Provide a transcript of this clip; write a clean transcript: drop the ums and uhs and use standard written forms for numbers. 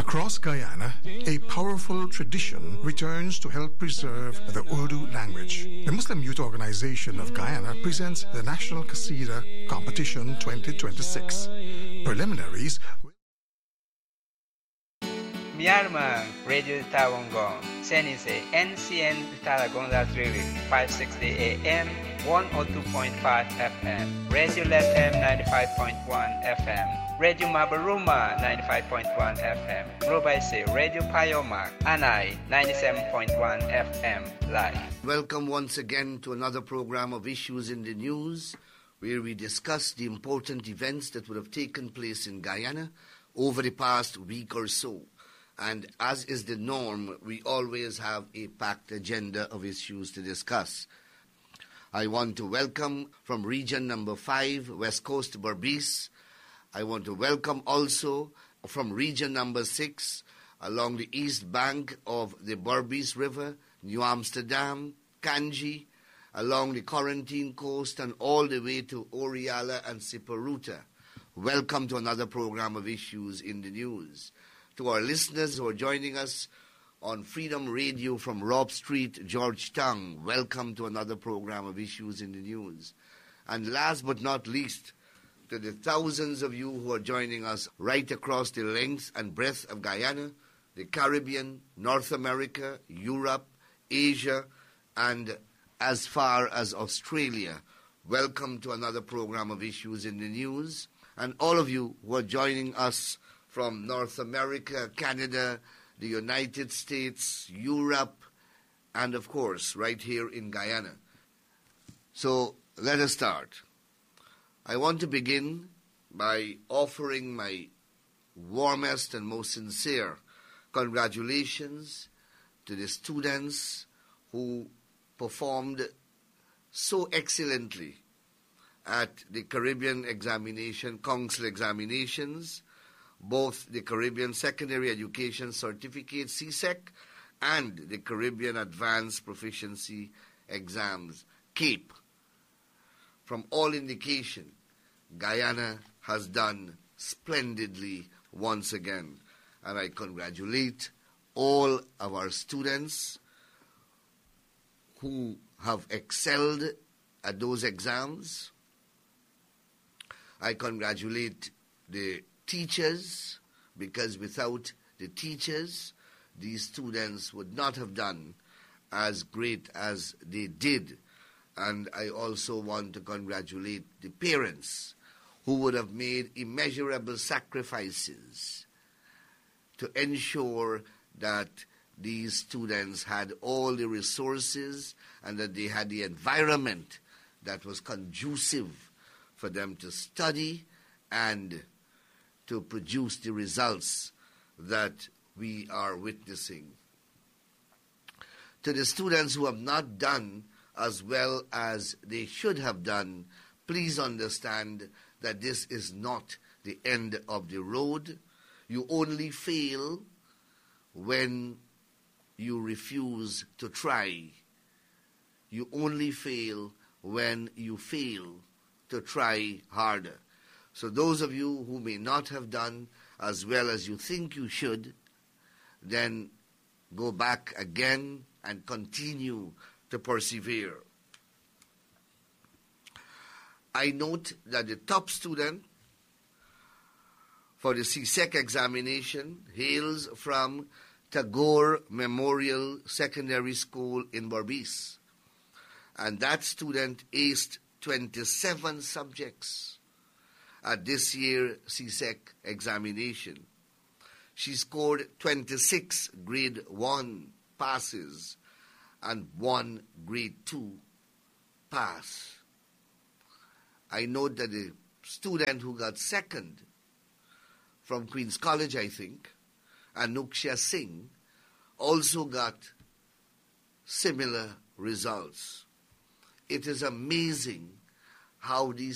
Across Guyana, a powerful tradition returns to help preserve the Urdu language. The Muslim Youth Organization of Guyana presents the National Qasida Competition 2026. Preliminaries. Myanmar Radio Tawangong, Senise, NCN Talagonda Drilling, 560 AM, 102.5 FM, Radio Lethem 95.1 FM, Radio Mabaruma 95.1 FM, Robaise, Radio Payomak, Anai 97.1 FM, live. Welcome once again to another program of Issues in the News, where we discuss the important events that would have taken place in Guyana over the past week or so. And as is the norm, we always have a packed agenda of issues to discuss. I want to welcome from region number 5, West Coast Berbice. I want to welcome also from region number 6, along the east bank of the Berbice River, New Amsterdam, Kanji, along the Quarantine Coast, and all the way to Oriala and Siparuta. Welcome to another program of Issues in the News. To our listeners who are joining us on Freedom Radio from Rob Street, Georgetown, welcome to another program of Issues in the News. And last but not least, to the thousands of you who are joining us right across the length and breadth of Guyana, the Caribbean, North America, Europe, Asia, and as far as Australia, welcome to another program of Issues in the News. And all of you who are joining us from North America, Canada, the United States, Europe, and of course, right here in Guyana. So let us start. I want to begin by offering my warmest and most sincere congratulations to the students who performed so excellently at the Caribbean Examination Council examinations, both the Caribbean Secondary Education Certificate, CSEC, and the Caribbean Advanced Proficiency Exams, CAPE. From all indication, Guyana has done splendidly once again, and I congratulate all of our students who have excelled at those exams. I congratulate the teachers, because without the teachers, these students would not have done as great as they did. And I also want to congratulate the parents who would have made immeasurable sacrifices to ensure that these students had all the resources and that they had the environment that was conducive for them to study and to produce the results that we are witnessing. To the students who have not done as well as they should have done, please understand that this is not the end of the road. You only fail when you refuse to try. You only fail when you fail to try harder. So those of you who may not have done as well as you think you should, then go back again and continue to persevere. I note that the top student for the CSEC examination hails from Tagore Memorial Secondary School in Berbice. And that student aced 27 subjects at this year's CSEC examination. She scored 26 grade 1 passes and 1 grade 2 pass. I note that the student who got second from Queen's College, I think, Anuksha Singh, also got similar results. It is amazing how these